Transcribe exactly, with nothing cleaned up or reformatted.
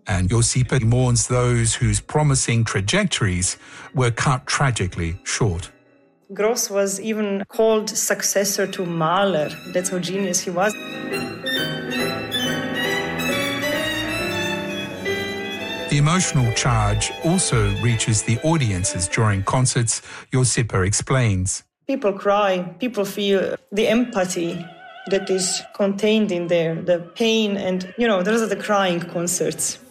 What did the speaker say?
And Josipa mourns those whose promising trajectories were cut tragically short. Gross was even called successor to Mahler. That's how genius he was. The emotional charge also reaches the audiences during concerts, Josipa explains. People cry, people feel the empathy that is contained in there, the pain, and, you know, those are the crying concerts.